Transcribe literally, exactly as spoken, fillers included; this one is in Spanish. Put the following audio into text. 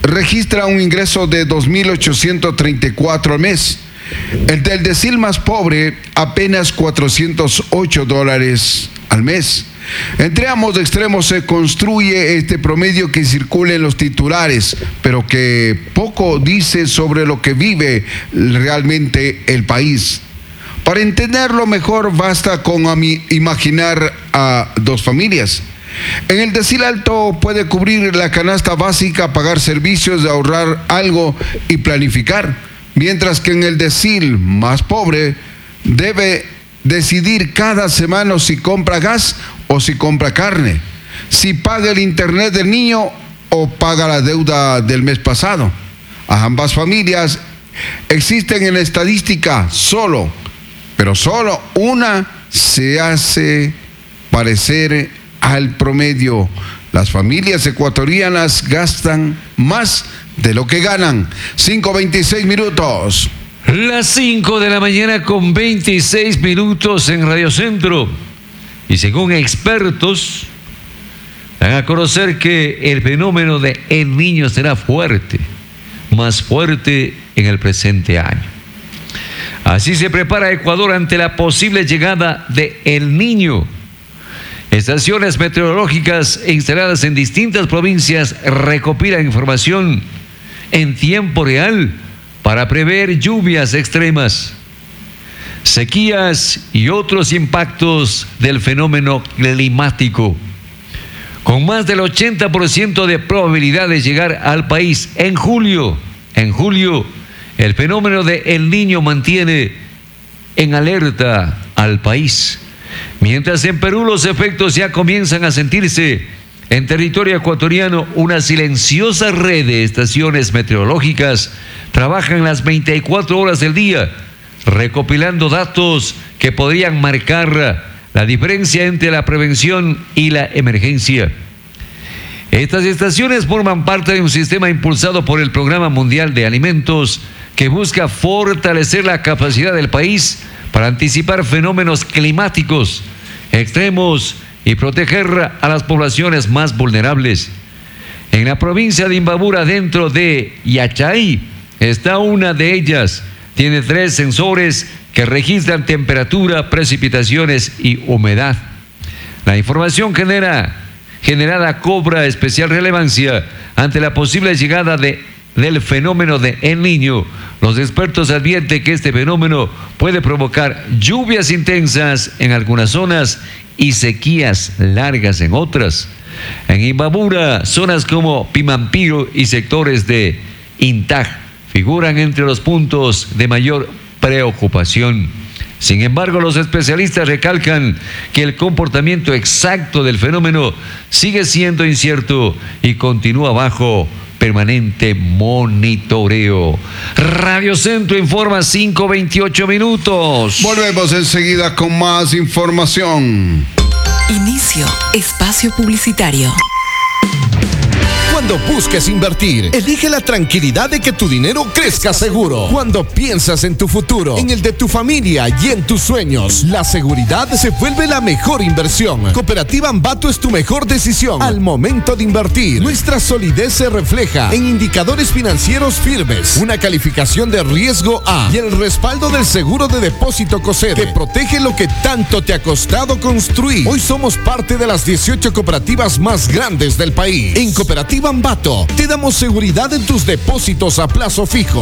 registra un ingreso de dos mil ochocientos treinta y cuatro al mes. El del decil más pobre, apenas cuatrocientos ocho dólares al mes. Entre ambos extremos se construye este promedio que circula en los titulares, pero que poco dice sobre lo que vive realmente el país. Para entenderlo mejor basta con imaginar a dos familias. En el decil alto puede cubrir la canasta básica, pagar servicios, ahorrar algo y planificar, mientras que en el decil más pobre debe decidir cada semana si compra gas o si compra carne, si paga el internet del niño o paga la deuda del mes pasado. A ambas familias existen en la estadística solo, pero solo una se hace parecer al promedio. Las familias ecuatorianas gastan más de lo que ganan. cinco veintiséis minutos. Las cinco de la mañana con veintiséis minutos en Radio Centro. Y según expertos, dan a conocer que el fenómeno de El Niño será fuerte, más fuerte en el presente año. Así se prepara Ecuador ante la posible llegada de El Niño. Estaciones meteorológicas instaladas en distintas provincias recopilan información en tiempo real para prever lluvias extremas, sequías y otros impactos del fenómeno climático. Con más del ochenta por ciento de probabilidad de llegar al país en julio, en julio, el fenómeno de El Niño mantiene en alerta al país. Mientras en Perú los efectos ya comienzan a sentirse, en territorio ecuatoriano una silenciosa red de estaciones meteorológicas trabajan las veinticuatro horas del día, recopilando datos que podrían marcar la diferencia entre la prevención y la emergencia. Estas estaciones forman parte de un sistema impulsado por el Programa Mundial de Alimentos que busca fortalecer la capacidad del país para anticipar fenómenos climáticos extremos y proteger a las poblaciones más vulnerables. En la provincia de Imbabura, dentro de Yachay, está una de ellas. Tiene tres sensores que registran temperatura, precipitaciones y humedad. La información genera, generada cobra especial relevancia ante la posible llegada de, del fenómeno de El Niño. Los expertos advierten que este fenómeno puede provocar lluvias intensas en algunas zonas y sequías largas en otras. En Imbabura, zonas como Pimampiro y sectores de Intag figuran entre los puntos de mayor preocupación. Sin embargo, los especialistas recalcan que el comportamiento exacto del fenómeno sigue siendo incierto y continúa bajo permanente monitoreo. Radio Centro informa, cinco veintiocho minutos. Volvemos enseguida con más información. Inicio espacio publicitario. Cuando busques invertir, elige la tranquilidad de que tu dinero crezca seguro. Cuando piensas en tu futuro, en el de tu familia y en tus sueños, la seguridad se vuelve la mejor inversión. Cooperativa Ambato es tu mejor decisión al momento de invertir. Nuestra solidez se refleja en indicadores financieros firmes, una calificación de riesgo A y el respaldo del seguro de depósito COSEDE que protege lo que tanto te ha costado construir. Hoy somos parte de las dieciocho cooperativas más grandes del país. En Cooperativa Ambato te damos seguridad en tus depósitos a plazo fijo.